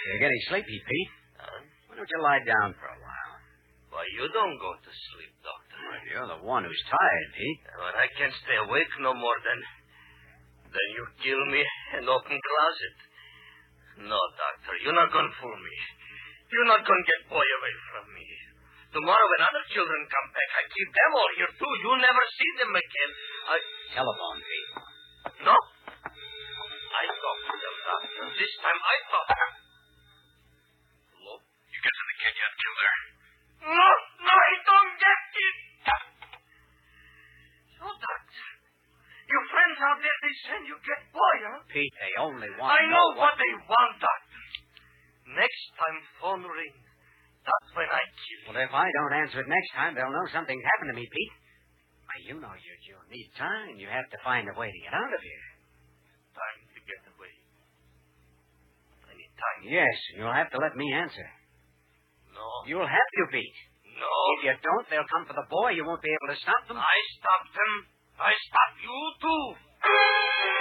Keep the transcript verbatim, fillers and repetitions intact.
You're getting sleepy, Pete. Huh? Why don't you lie down for a while? Why, you don't go to sleep, Doctor. Well, you're the one who's tired, Pete. When I can't stay awake no more, then... Then you kill me and open closet. No, Doctor, you're not going to fool me. You're not going to get boy away from me. Tomorrow when other children come back, I keep them all here, too. You'll never see them again. I... Telephone, Pete. No. I talk to them, Doctor. This time I talk. Hello? You get to the kid yet, Killer? No, no, I don't get it. So, Doctor, your friends out there, they send you get boy, huh? Pete, they only want I to know what... what they want, Doctor. Next time phone rings, that's when I kill you. Well, if I don't answer it next time, they'll know something's happened to me, Pete. Why, you know you, you need time. You have to find a way to get out of here. Time to get away. I need time. Yes, and you'll have to let me answer. No. You'll have to, Pete. No. If you don't, they'll come for the boy. You won't be able to stop them. I stop them. I stop you, too.